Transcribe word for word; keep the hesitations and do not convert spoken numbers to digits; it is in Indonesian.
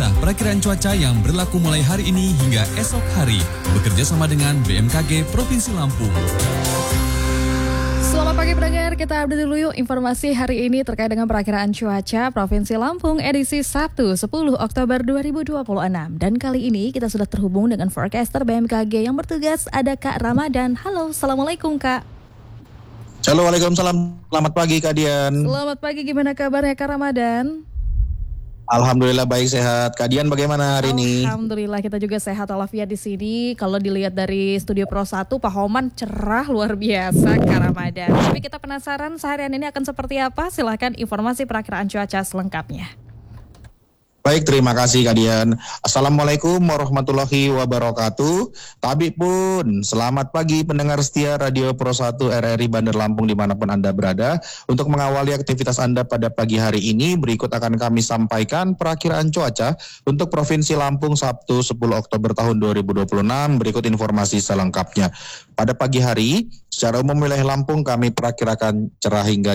Inilah perakiraan cuaca yang berlaku mulai hari ini hingga esok hari. Bekerja sama dengan B M K G Provinsi Lampung. Selamat pagi pendengar, kita update dulu yuk informasi hari ini terkait dengan perakiraan cuaca Provinsi Lampung edisi Sabtu sepuluh Oktober dua ribu dua puluh enam. Dan kali ini kita sudah terhubung dengan forecaster B M K G yang bertugas, ada Kak Ramadan. Halo, Assalamualaikum Kak. Halo, Waalaikumsalam. Selamat pagi Kak Dian. Selamat pagi, gimana kabarnya Kak Ramadan? Alhamdulillah baik, sehat. Kak Dian bagaimana hari ini? Alhamdulillah kita juga sehat walafiat di sini. Kalau dilihat dari Studio Pro satu, Pak Homan cerah luar biasa Kak Ramadan. Tapi kita penasaran seharian ini akan seperti apa? Silahkan informasi perakiraan cuaca selengkapnya. Baik, terima kasih Kak Dian. Assalamualaikum warahmatullahi wabarakatuh. Tabik pun, selamat pagi pendengar setia Radio Pro satu R R I Bandar Lampung dimanapun Anda berada. Untuk mengawali aktivitas Anda pada pagi hari ini, berikut akan kami sampaikan perakiraan cuaca untuk Provinsi Lampung Sabtu sepuluh Oktober tahun dua ribu dua puluh enam. Berikut informasi selengkapnya. Pada pagi hari, secara umum wilayah Lampung kami perakirakan cerah hingga